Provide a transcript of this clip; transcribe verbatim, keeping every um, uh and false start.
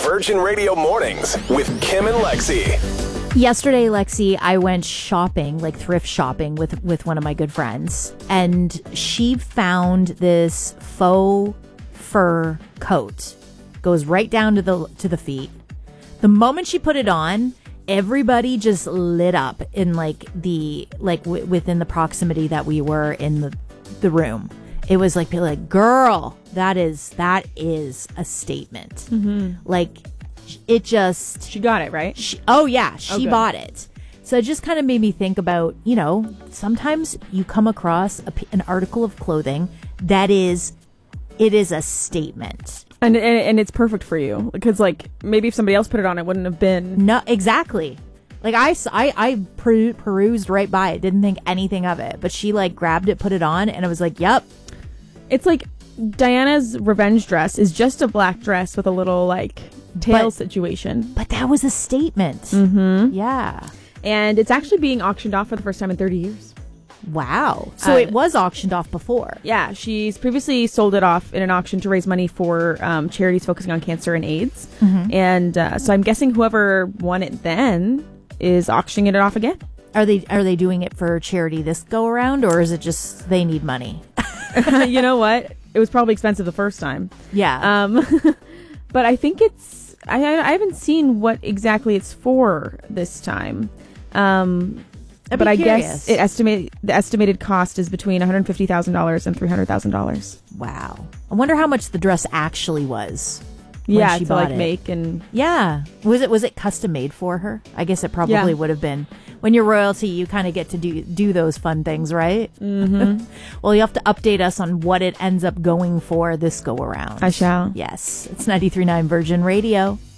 Virgin Radio Mornings with Kim and Lexi. Yesterday, Lexi, I went shopping, like thrift shopping with, with one of my good friends. And she found this faux fur coat. Goes right down to the to the feet. The moment she put it on, everybody just lit up in like the like w- within the proximity that we were in the the room. It was like people like, girl, that is that is a statement. Mm-hmm. Like it just she got it right. She, oh yeah, she okay. bought it. So it just kind of made me think about, you know, sometimes you come across a, an article of clothing that is it is a statement. And, and and it's perfect for you because, like, maybe if somebody else put it on, it wouldn't have been. No, exactly. Like, I, I, I per- perused right by it, didn't think anything of it. But she, like, grabbed it, put it on, and it was like, yep. It's like Diana's revenge dress is just a black dress with a little, like, tail But- situation. But that was a statement. Mm-hmm. Yeah. And it's actually being auctioned off for the first time in thirty years. Wow. So Uh, it was auctioned off before. Yeah, she's previously sold it off in an auction to raise money for um, charities focusing on cancer and AIDS. Mm-hmm. And uh, so I'm guessing whoever won it then is auctioning it off again. Are they are they doing it for charity this go around, or is it just they need money? You know what? It was probably expensive the first time. Yeah. Um, but I think it's, I, I haven't seen what exactly it's for this time. Um, I'd but be I curious. guess it estimate the estimated cost is between one hundred fifty thousand dollars and three hundred thousand dollars. Wow. I wonder how much the dress actually was. when Yeah, she to bought like it. make and Yeah. Was it was it custom made for her? I guess it probably Yeah. would have been. When you're royalty, you kind of get to do do those fun things, right? mm-hmm. Well, you have to update us on what it ends up going for this go around. I shall. Yes. It's ninety-three point nine Virgin Radio.